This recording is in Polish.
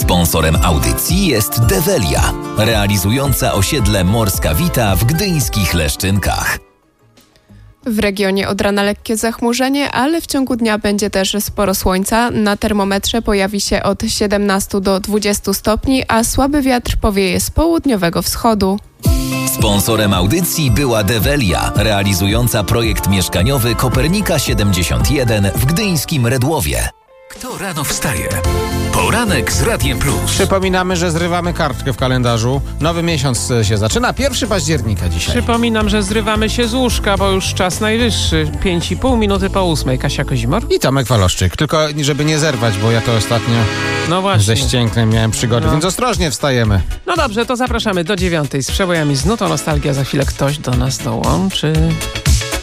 Sponsorem audycji jest Develia, realizująca osiedle Morska Wita w gdyńskich Leszczynkach. W regionie od rana lekkie zachmurzenie, ale w ciągu dnia będzie też sporo słońca. Na termometrze pojawi się od 17 do 20 stopni, a słaby wiatr powieje z południowego wschodu. Sponsorem audycji była Develia, realizująca projekt mieszkaniowy Kopernika 71 w gdyńskim Redłowie. Kto rano wstaje? Poranek z Radiem Plus. Przypominamy, że zrywamy kartkę w kalendarzu. Nowy miesiąc się zaczyna. 1 października dzisiaj. Przypominam, że zrywamy się z łóżka, bo już czas najwyższy. 5,5 minuty po 8. Kasia Kozimor. I Tomek Waloszczyk. Tylko żeby nie zerwać, bo ja to ostatnio ze ścięknem miałem przygody, więc ostrożnie wstajemy. No dobrze, to zapraszamy do 9 z przebojami z Nuto Nostalgia. Za chwilę ktoś do nas dołączy.